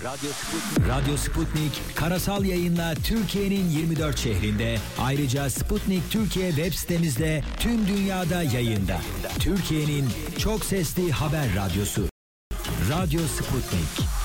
Radyo Sputnik karasal yayınla Türkiye'nin 24 şehrinde, ayrıca Sputnik Türkiye web sitemizde tüm dünyada yayında. Türkiye'nin çok sesli haber radyosu. Radyo Sputnik.